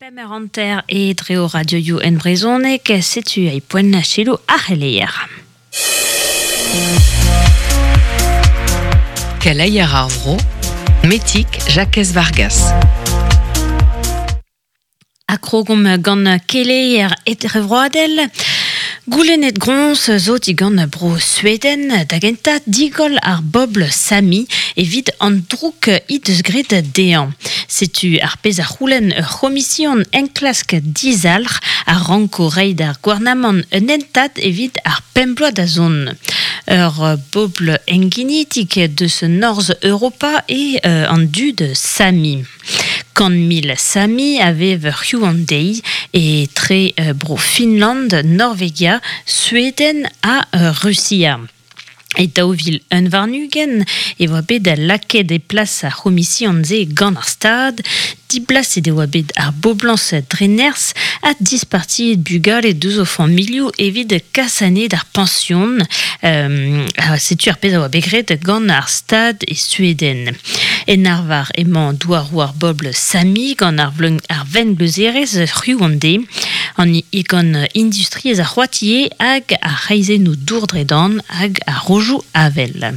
Kemeranter e dreo radio en brezonek setu ai poen chelo arrelier. Kalaiar Arvro, Metik Jacques Vargas. Akrogom gant keleier et revroadel. Goulenet grons zo digan bro Sueden dagenta digol ar bobl sami evit an drouk idus gret dean. Setu ar pez ar roulen chomission enklask dizalr ar ranko reid ar gwarnamant un entat evit ar pembloa da zon. Ur bobl enginitik de ce North Europa et an du de sami. Quand mil sami avait Hyundai et très bro Finland, Norvégia, Suède à Russia. Et daouvil un varnugen et wabed a laket des places à chomission ze gant ar stad, di place de wabed ar boblans dreners a disparti bugal et deux enfants milieu evit kasane d'ar pension setu ar pez a wabegret gant ar stad et Sueden. En arvar ement douar war bobl sami gant ar venglezerez Hyundai an ikon industriez ar c'hoatier hag ar reizenou dourdredan hag ar rojou avel.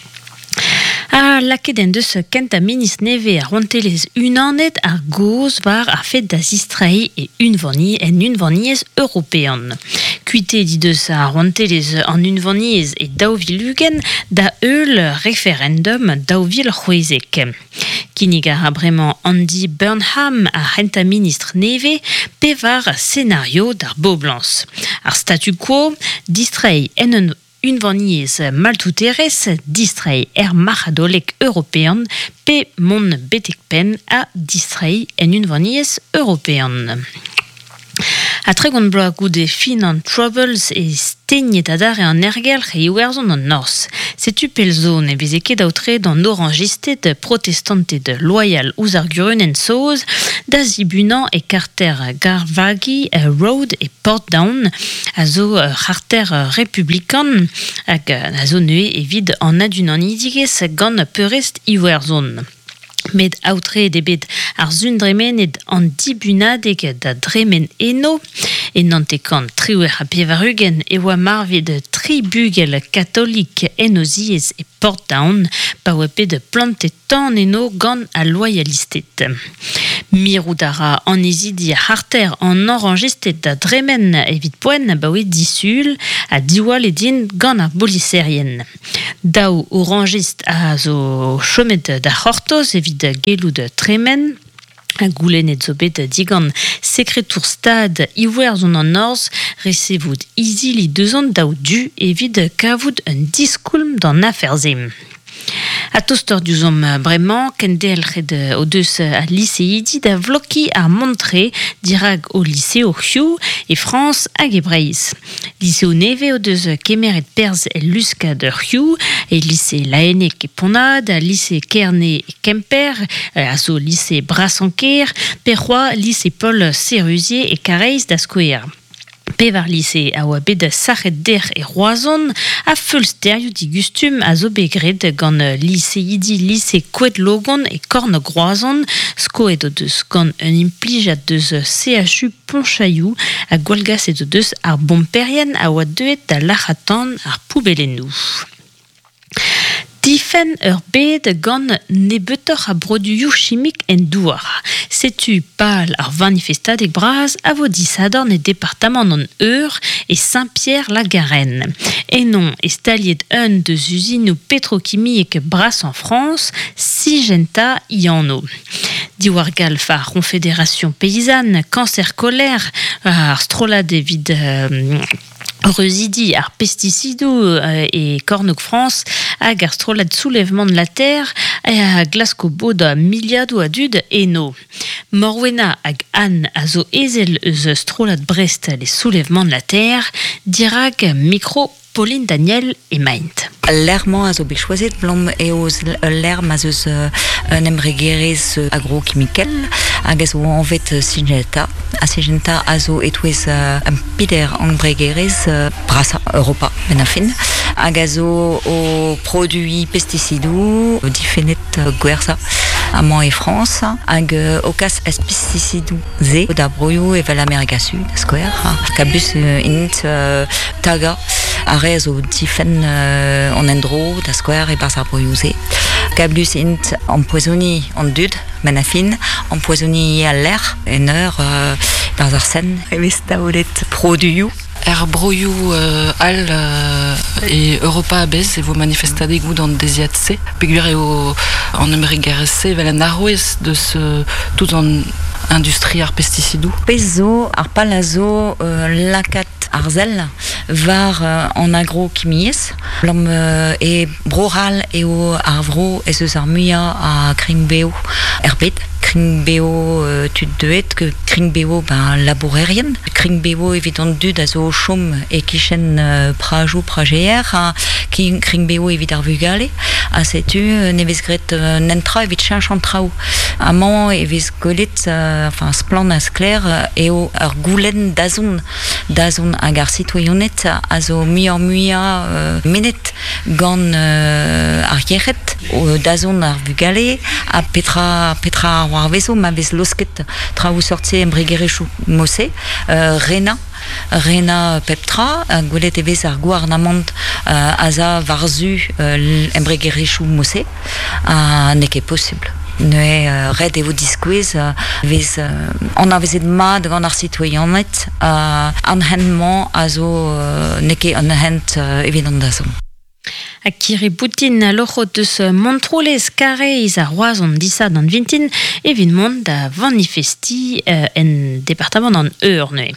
Lakeden deus kent a minis neve a rontelez unanet ar goz var ar fet da zistrei e unvanniez european. Kuite di deus a rontelez an unvanniez e daovilugen da eul referendum daovil c'houezek. Kinig a bremañ Andy Burnham a renta ministre neve pe var scénario d'ar boblans. Ar statu quo distrei en unvanniez maltouterez distrei marchadolek européen pe mon betekpen a distrei en unvanniez européen. A tregont bloa goude fin an troubles e steignet adar e an ergel e iwerzon an nors. Setu pel zone e bezeke daoutre d'an orangistet protestantet loyal ouz ar gurunen soz da zibunan e karter Garvagi Road e Portdown a zo karter republikan hag a zo neue evit an adunan idigez gant peurest iwerzon. Med aoutre debet ar zundremenet an dibunadeg da dremen eno e nantekant triwer a pevarugen e oa marvet tribugel katolik enoziez e Portdown pa oa de plantet tan eno gant a loyalistet. Miroudara an ezidi harter an orangistet da dremen evit poen ba oe disul a diwal edin gant ar boliserien. Dao orangist a zo chomet da c'hortoz evit geloù de tremen a goulenet zo bet digan sekretour stad iwerzon an norz resevout izili deus an dao du evit kavout un diskoulm d'an aferzem. A tostor duzom bremañ kendel red o deus a liseidi da vloki ar montre dirag o liseo Hugh e France hag e Breizh. Liseo neve o deus kemeret perz e luska de Hugh e lise Laennec e Ponad, a lise Kerne e Kemper, a zo lise Brassanker, per c'hoa lise Paul Sérusier e Kareiz da Skouer. Pevar lise a oa bet sachet der e roazon a feulsterioù di gustum a zo begret gant liseidi lise kouet logon e korn groazon skoet o deus gant un implijat deus CHU Pontchaillou a gwalgas et o deus ar bomperien a oa deuet da lac'hatan ar poubelennou. Difen ur bet gant nebeutoc'h a broduioù chimik en douar. Setu pal ar manifestadeg braz a vo disadorn e departament an Eur e Saint-Pierre-la-Garenne. Enon estaliet un deus usinou petrokimiek bras en France, Syngenta ianno. Diwar-gal fa Confédération Paysanne, Cancer Colère, ar strolad evit Reusidi ar pesticidou et Cornoc France hag ar strolad soulèvement de la terre a glasko bod miliadou a dud eno. Morwena hag Anne a zo ezel eus strolad Brest les soulèvements de la terre dirag micro Pauline Daniel et Maint. L'erman a zo bet choazet blom eoz l'erm a zeus un emregerez agrochimikel hag a zo anvet Syngenta. A Syngenta a zo etouez un pider emregerez brasa Europa ben a fin hag a zo o produi pesticidou difenet gwerza Amant et France, hag okas espicisidou ze, da broio evel Amerika Sud, square, kabus int taga, arez o difen en endro, da square et par sa broio ze. Kabus int empoisonné en dud, menafin, empoisonné à l'air, en heure, par arsen, et vestaolet produit. Broiou al et Europa abez et vos manifestades goût dans des IATC. Piguer en Amérique RSC, vel an arwez de ce tout en industrie ar pesticidou. Peso ar palazo lakat arzel var en agrochimiès. L'homme et broral et au arvro et ce armuia à Kringbeo herbet. Kringbeo tuduet que Kringbeo labourérien. Kringbeo évident dud azo chom et kichen prajo prager qui Kringbeo évident vugale. A setu neves gret nentra evit chantrao. Amant eves golet enfin splan as clair et au goulen dazon agar citoyennet azo muia menet gant arrieret dazon ar vugale a petra ar vezo ma vez losket trao sorti embregerechou mosse Rena Peptra, goulet evez ar gouarnamant aza varzu embregerechou mosse, n'est que possible. Ne red e vo diskouez vez an avezet mad gant ar citoyennet anhenman a zo neke anhent evident da zo. Akire Poutine a locho deus montrolez kareiz a roazon disad an vintin evidemment da manifesti en departament an Eure.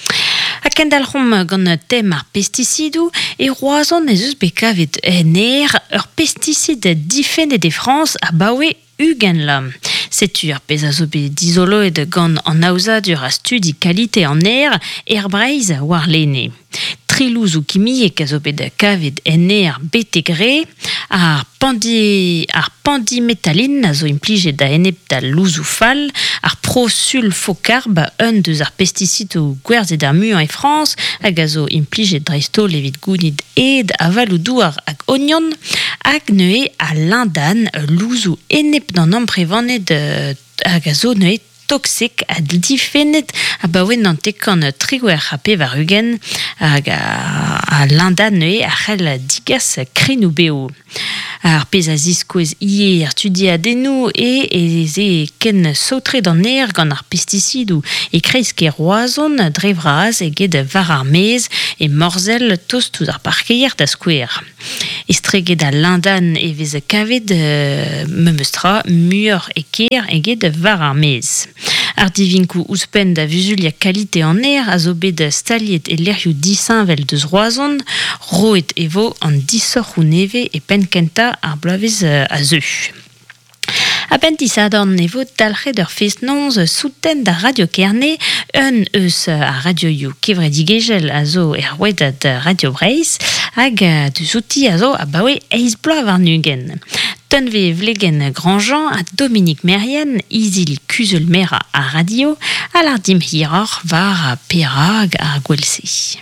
Kendalrom gant tem ar pesticidou e roazon ez eus bekavet ur pesticide difennet de France a bawe ugen la. Setu ar pez a zo bet dizoloet gant an aozadur a studi kalite an breiz war lene. Trilouz ou kimiek a zo bet kavet betegre ar pandimétaline a zo implije da enep da louzoufal ar prosulfocarb un deus ar pesticide ou gwerzet ar muan e France hag a zo implije dreisto levit gounid ed a valoudouar hag onion hag neue a lindan louzou enep d'an amprevanet hag a zo neue toxique a difennet a bawen an tekan trigouer hape var ugen hag a lindan neue a c'hell digas krinou beo. Ar pez a ziskouez ie ar tudi a denou e ken sautre d'an gant ar pesticide e kreiz ket roazon drevraz e ged var ar mez e morzel tostouz ar parkeier da skouer. Estreget a lindan e vez kavet memeustra muur e ker e ged var ar mez. Ar divinkou ouspen da vuzulia kalite an a zo bet staliet e lerioù disin vel deus roazon, roet evo an disor ou neve e penkenta ar bloavez a zeu. A bentisadorn nevo dalc'het ur festnonz souten da Radio Kerne, un eus a radioioù kevredigegel a zo wedat Radio Breizh, hag deus outi a zo a bawe eiz bloav ar nugen. Tonve vlegen Grandjean a Dominique Merian, izil kuzel mera a radio, a lardim hiror var a perag a gwelse.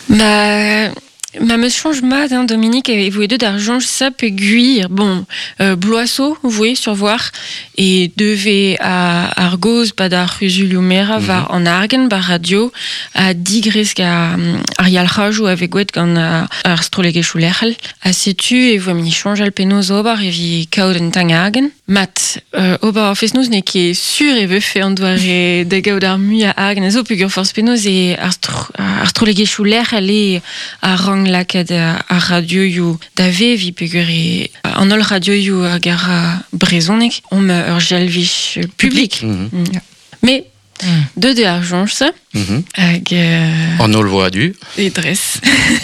Ma me change mad, hein, Dominique, et vous deux d'argent, ça peut guire. Bon, Bloisseau, vous voyez, sur voir, et devait à Argos, badar Rusulumera, va en Argen, bar radio, à digres à Arial Rajou avec Gwet, quand Arstrolege Schulerl, à Setu, et vous m'y change al penos obar, et vi kauden tangagen. Mat, obar fesnos n'est qui est sûr, et veut faire en doire de gaudar mu à Argen, zo pugur force penos, et Arstrolege Schulerl, et à rang lakad a radioioù da vevi pegure an ol radioioù hag ar brezonek om ur jelvich publik. Mais de arjonj hag an ol voadu e dres.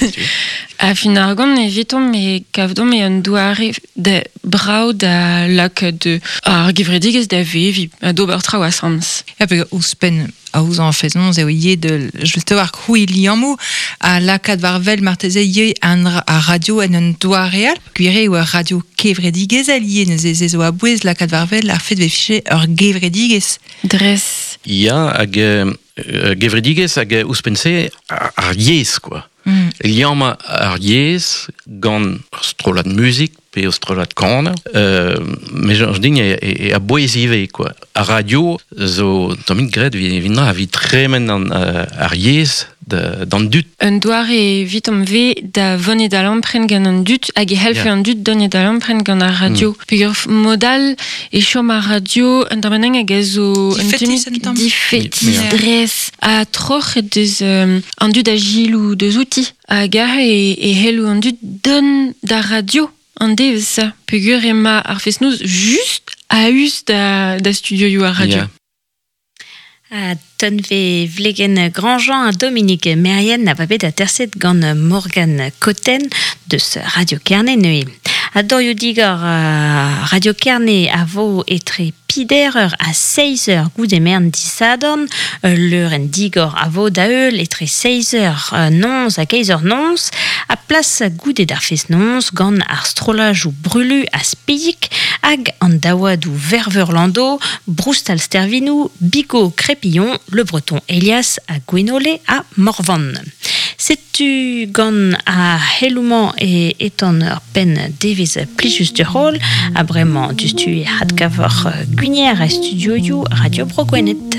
A fin argon evitom me kavdom e an douare de brao da lak de ar gevredigez da vevi a d'ober trao a sams. Ja, pega ouspen a ouz an fezon eo ie de justo ar kouy liamou a lakad varvel marteze ie a radio en un doar real gwire ou a radio kevredigez a lié ne zo a bouez lakad varvel ar fet vefiche ur gevredigez. Dres. Ya hag gevredigez hag ouspense ar yez, quoi. Liam ar yez gant strolat musik pe ostrolat kan, mais je dis et à boisive quoi. À radio, zo tomit gred vina a vit tremen an ariès dans dut. Un doare vit om ve da vonne da lampren gant an dut hag e helfe an dut donne da lampren gant a radio. Peogwir modal e chom a radio un dameneng hag a zo difetis dres a troch deus an dut a gilou deus outi a gare e helou an dut don da radio an deus sa. Peogwir ema ar fesnouz just a us da studio you a radio. A tonve vlegen Grandjean a Dominique Merien na babet a terset gant Morgan Cotten deus Radio Kerne neue. A dorioù digor Radio Kerne a vo etre pider a 6h goude emern disadorn, l'heure en digor a vo da eul etre 6h nons a 15h nons, a plas goude d'ar fes nons gant ar strolaj ou brulu a spik hag an daouadou verveurlando, Broustal Stervinou, Bigot Crépillon, le breton Elias a Gwenole a Morvan. Setu gant a helouman e eton ur pen devez plijus du rôle, a bremañ dustu e had gavor gwinier a studio you Radio Brogwenet.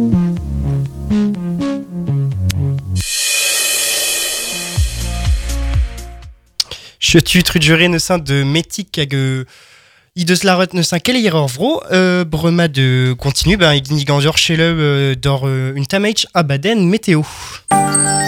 Chetu trudjure neuze de metik hag ideus laret neuze keleier ur vro, brema de continue, ignigandur chele d'or un tameitch abaden météo.